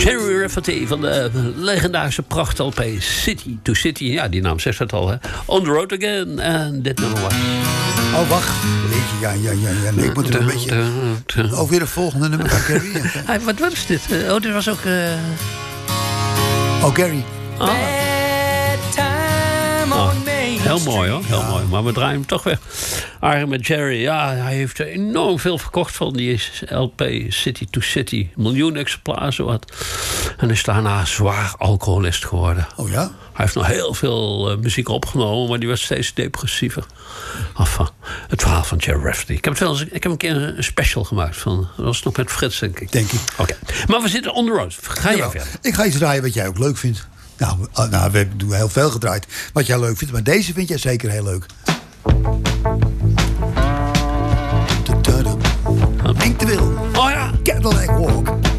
Jerry Rafferty van de legendarische pracht-LP City to City. Ja, die naam zegt het al, hè. On the Road Again. En dit nummer was... Oh, wacht. Ja. Nee, ik moet er een beetje... Oh, weer een volgende nummer van Gary. Wat was dit? Oh, dit was ook... Oh, Gary. Oh. Heel mooi, hoor. Heel mooi. Maar we draaien hem toch weer. Arjen met Jerry, ja, hij heeft enorm veel verkocht van die LP City to City. 1 miljoen exemplaren, zowat. En is daarna zwaar alcoholist geworden. Oh ja? Hij heeft nog heel veel muziek opgenomen, maar die werd steeds depressiever. Enfin, het verhaal van Jerry Rafferty. Ik heb een keer een special gemaakt van. Dat was nog met Frits, denk ik. Oké. Maar we zitten on the road. Ga jij verder? Ik ga iets draaien wat jij ook leuk vindt. Nou, we hebben heel veel gedraaid wat jij leuk vindt. Maar deze vind jij zeker heel leuk. Henk de Wil. Oh ja. Cadillac Walk.